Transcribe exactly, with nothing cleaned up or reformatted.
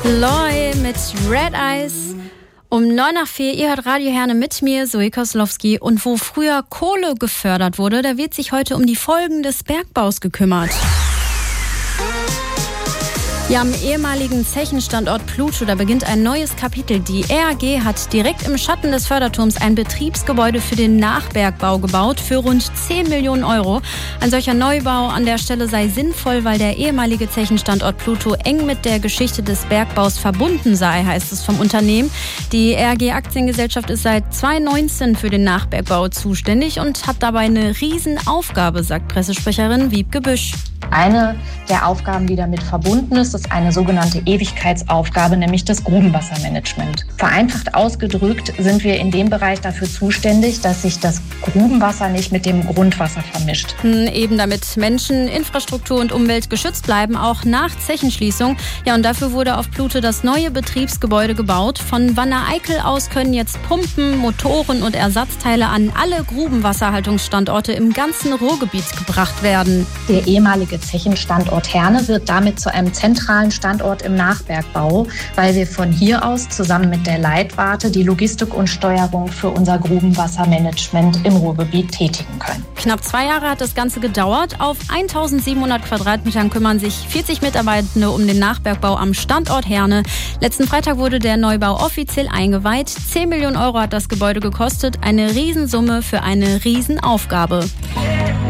Loy mit Red Eyes. Um neun nach vier, ihr hört Radio Herne mit mir, Zoe Koslowski. Und wo früher Kohle gefördert wurde, da wird sich heute um die Folgen des Bergbaus gekümmert. Ja, am ehemaligen Zechenstandort Pluto, da beginnt ein neues Kapitel. Die R A G hat direkt im Schatten des Förderturms ein Betriebsgebäude für den Nachbergbau gebaut für rund zehn Millionen Euro. Ein solcher Neubau an der Stelle sei sinnvoll, weil der ehemalige Zechenstandort Pluto eng mit der Geschichte des Bergbaus verbunden sei, heißt es vom Unternehmen. Die R A G-Aktiengesellschaft ist seit zweitausendneunzehn für den Nachbergbau zuständig und hat dabei eine Riesenaufgabe, sagt Pressesprecherin Wiebke Büsch. Eine der Aufgaben, die damit verbunden ist, ist eine sogenannte Ewigkeitsaufgabe, nämlich das Grubenwassermanagement. Vereinfacht ausgedrückt sind wir in dem Bereich dafür zuständig, dass sich das Grubenwasser nicht mit dem Grundwasser vermischt. Eben damit Menschen, Infrastruktur und Umwelt geschützt bleiben, auch nach Zechenschließung. Ja, und dafür wurde auf Pluto das neue Betriebsgebäude gebaut. Von Wanne-Eickel aus können jetzt Pumpen, Motoren und Ersatzteile an alle Grubenwasserhaltungsstandorte im ganzen Ruhrgebiet gebracht werden. Der ehemalige Zechenstandort Herne wird damit zu einem zentralen Standort im Nachbergbau, weil wir von hier aus zusammen mit der Leitwarte die Logistik und Steuerung für unser Grubenwassermanagement im Ruhrgebiet tätigen können. Knapp zwei Jahre hat das Ganze gedauert. Auf eintausendsiebenhundert Quadratmetern kümmern sich vierzig Mitarbeitende um den Nachbergbau am Standort Herne. Letzten Freitag wurde der Neubau offiziell eingeweiht. zehn Millionen Euro hat das Gebäude gekostet. Eine Riesensumme für eine Riesenaufgabe.